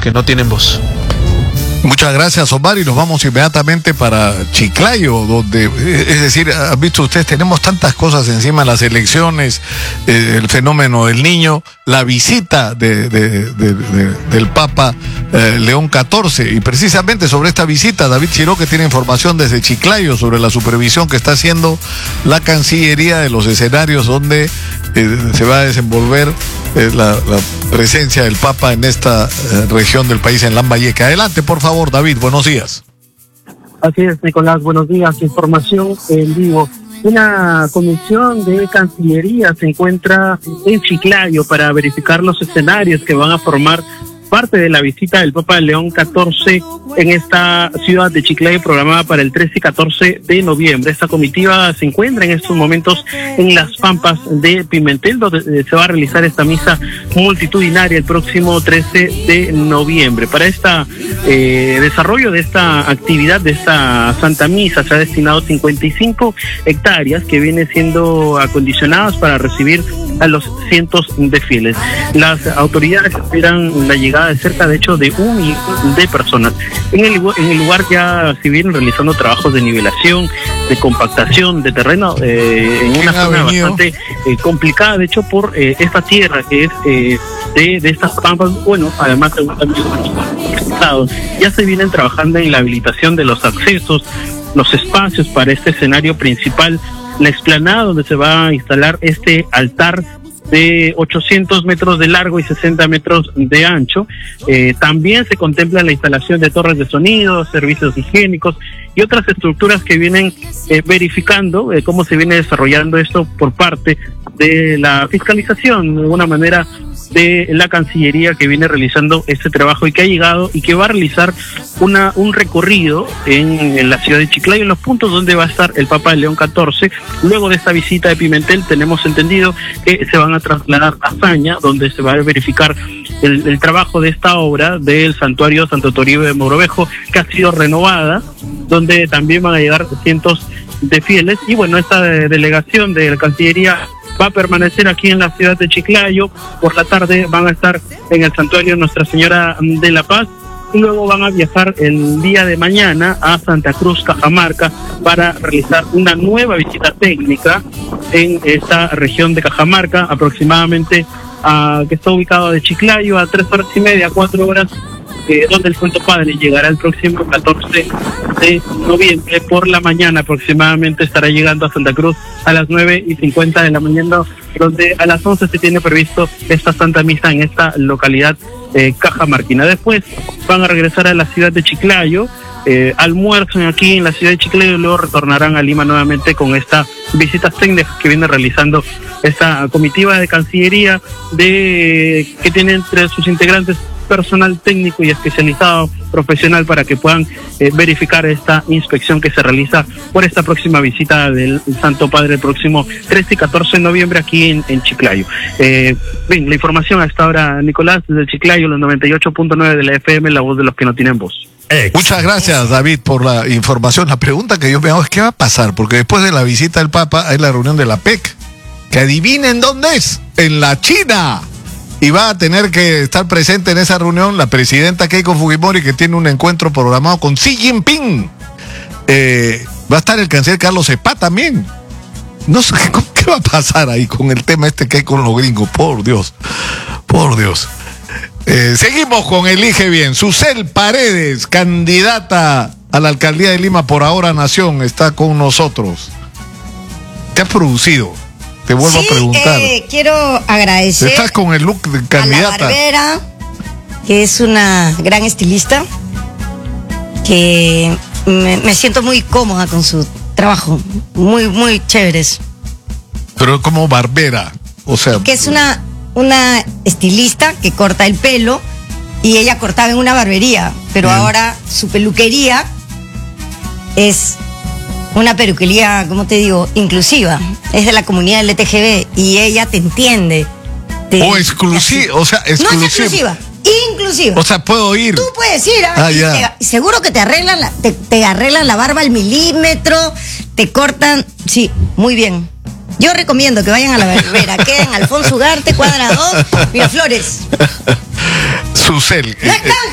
que no tienen voz. Muchas gracias, Omar, y nos vamos inmediatamente para Chiclayo, donde, es decir, han visto ustedes, tenemos tantas cosas encima, las elecciones, el fenómeno del niño, la visita del Papa León XIV, y precisamente sobre esta visita, David Chiroque tiene información desde Chiclayo sobre la supervisión que está haciendo la Cancillería de los escenarios donde se va a desenvolver la presencia del Papa en esta región del país, en Lambayeque. Adelante, por favor, David, buenos días. Así es, Nicolás, buenos días. Información en vivo. Una comisión de Cancillería se encuentra en Chiclayo para verificar los escenarios que van a formar parte de la visita del Papa León XIV en esta ciudad de Chiclayo, programada para el 13 y 14 de noviembre. Esta comitiva se encuentra en estos momentos en las Pampas de Pimentel, donde se va a realizar esta misa multitudinaria el próximo 13 de noviembre. Para esta desarrollo de esta actividad, de esta Santa Misa, se ha destinado 55 hectáreas que vienen siendo acondicionadas para recibir a los cientos de fieles. Las autoridades esperan la llegada de cerca, de hecho, de 1 millón de personas. En el lugar ya se vienen realizando trabajos de nivelación, de compactación de terreno, en una zona bastante complicada, de hecho, por esta tierra que es de estas pampas. Bueno, además ya se vienen trabajando en la habilitación de los accesos, los espacios para este escenario principal, la explanada donde se va a instalar este altar de 800 metros de largo y 60 metros de ancho. También se contempla la instalación de torres de sonido, servicios higiénicos y otras estructuras que vienen verificando cómo se viene desarrollando esto por parte de la fiscalización, de alguna manera, de la Cancillería, que viene realizando este trabajo y que ha llegado y que va a realizar un recorrido en la ciudad de Chiclayo, en los puntos donde va a estar el Papa León XIV. Luego de esta visita de Pimentel, tenemos entendido que se van a trasladar a Zaña, donde se va a verificar el trabajo de esta obra del Santuario Santo Toribio de Mogrovejo, que ha sido renovada, donde también van a llegar cientos de fieles. Y bueno, esta delegación de la Cancillería va a permanecer aquí en la ciudad de Chiclayo. Por la tarde van a estar en el Santuario Nuestra Señora de la Paz y luego van a viajar el día de mañana a Santa Cruz, Cajamarca, para realizar una nueva visita técnica en esta región de Cajamarca, aproximadamente que está ubicado de Chiclayo a 3 horas y media, 4 horas, donde el Santo Padre llegará el próximo 14 de noviembre por la mañana. Aproximadamente estará llegando a Santa Cruz a las 9:50 de la mañana, donde a las 11 se tiene previsto esta Santa Misa en esta localidad cajamarquina. Después van a regresar a la ciudad de Chiclayo, almuerzan aquí en la ciudad de Chiclayo y luego retornarán a Lima nuevamente con estas visitas técnicas que viene realizando esta comitiva de Cancillería, que tiene entre sus integrantes personal técnico y especializado profesional para que puedan verificar esta inspección que se realiza por esta próxima visita del Santo Padre el próximo 13 y 14 de noviembre aquí en Chiclayo. Bien, la información hasta ahora, Nicolás, desde Chiclayo, los 98.9 de la FM, la voz de los que no tienen voz. Muchas gracias, David, por la información. La pregunta que yo me hago es: ¿qué va a pasar? Porque después de la visita del Papa hay la reunión de la PEC, que adivinen dónde es, en la China. Y va a tener que estar presente en esa reunión la presidenta Keiko Fujimori, que tiene un encuentro programado con Xi Jinping. Va a estar el canciller Carlos Cepá también. No sé qué va a pasar ahí con el tema este que hay con los gringos. Por Dios, por Dios. Seguimos con Elige Bien. Susel Paredes, candidata a la alcaldía de Lima por Ahora Nación, está con nosotros. ¿Qué has producido? Te vuelvo a preguntar. Quiero agradecer. Estás con el look de candidata. A la Barbera, que es una gran estilista, que me siento muy cómoda con su trabajo, muy, muy chéveres. Pero como barbera, o sea. Que es una estilista que corta el pelo, y ella cortaba en una barbería, pero ahora su peluquería es una peluquería, ¿cómo te digo?, inclusiva. Es de la comunidad LGTB y ella te entiende. O exclusiva, o sea, exclusiva. No es exclusiva, inclusiva. O sea, puedo ir. Tú puedes ir, seguro que te arreglan te arreglan la barba al milímetro, te cortan, sí, muy bien. Yo recomiendo que vayan a la barbera, queda en Alfonso Ugarte, cuadra 2, Miraflores. Susel. No es canje,